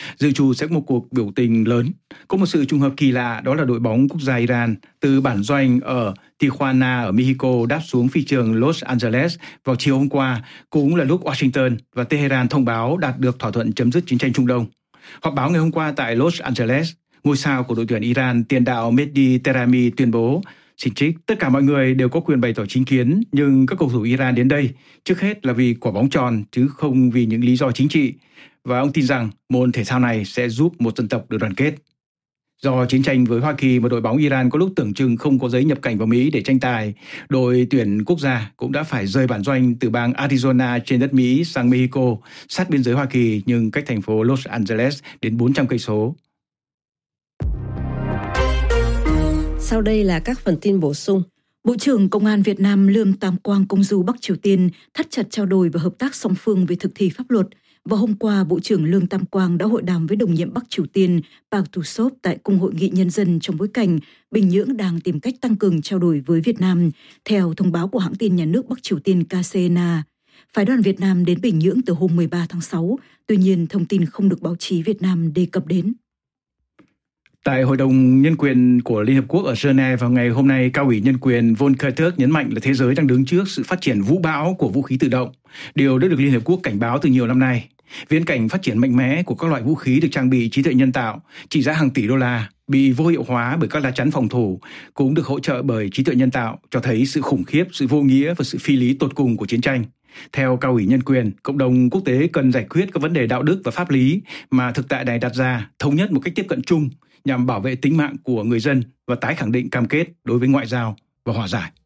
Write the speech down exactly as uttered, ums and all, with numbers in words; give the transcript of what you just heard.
Dự trù sẽ có một cuộc biểu tình lớn. Có một sự trùng hợp kỳ lạ, đó là đội bóng quốc gia Iran từ bản doanh ở Tijuana ở Mexico đáp xuống phi trường Los Angeles vào chiều hôm qua, cũng là lúc Washington và Tehran thông báo đạt được thỏa thuận chấm dứt chiến tranh Trung Đông. Họp báo ngày hôm qua tại Los Angeles, ngôi sao của đội tuyển Iran tiền đạo Mehdi Terami tuyên bố: Xin trích, tất cả mọi người đều có quyền bày tỏ chính kiến, nhưng các cầu thủ Iran đến đây trước hết là vì quả bóng tròn chứ không vì những lý do chính trị. Và ông tin rằng môn thể thao này sẽ giúp một dân tộc được đoàn kết. Do chiến tranh với Hoa Kỳ mà đội bóng Iran có lúc tưởng chừng không có giấy nhập cảnh vào Mỹ để tranh tài, đội tuyển quốc gia cũng đã phải rời bản doanh từ bang Arizona trên đất Mỹ sang Mexico, sát biên giới Hoa Kỳ nhưng cách thành phố Los Angeles đến bốn trăm cây số. Sau đây là các phần tin bổ sung. Bộ trưởng Công an Việt Nam Lương Tam Quang công du Bắc Triều Tiên thắt chặt trao đổi và hợp tác song phương về thực thi pháp luật. Và hôm qua, Bộ trưởng Lương Tam Quang đã hội đàm với đồng nhiệm Bắc Triều Tiên Park Tu-sop tại Cung hội nghị nhân dân trong bối cảnh Bình Nhưỡng đang tìm cách tăng cường trao đổi với Việt Nam, theo thông báo của hãng tin nhà nước Bắc Triều Tiên K C N A. Phái đoàn Việt Nam đến Bình Nhưỡng từ hôm mười ba tháng sáu, tuy nhiên thông tin không được báo chí Việt Nam đề cập đến. Tại Hội đồng Nhân quyền của Liên Hợp Quốc ở Geneva vào ngày hôm nay, cao ủy nhân quyền Volker Turk nhấn mạnh là thế giới đang đứng trước sự phát triển vũ bão của vũ khí tự động, điều đã được Liên Hợp Quốc cảnh báo từ nhiều năm nay. Viễn cảnh phát triển mạnh mẽ của các loại vũ khí được trang bị trí tuệ nhân tạo, trị giá hàng tỷ đô la, bị vô hiệu hóa bởi các lá chắn phòng thủ, cũng được hỗ trợ bởi trí tuệ nhân tạo, cho thấy sự khủng khiếp, sự vô nghĩa và sự phi lý tột cùng của chiến tranh. Theo cao ủy nhân quyền, cộng đồng quốc tế cần giải quyết các vấn đề đạo đức và pháp lý mà thực tại này đặt ra, thống nhất một cách tiếp cận chung nhằm bảo vệ tính mạng của người dân và tái khẳng định cam kết đối với ngoại giao và hòa giải.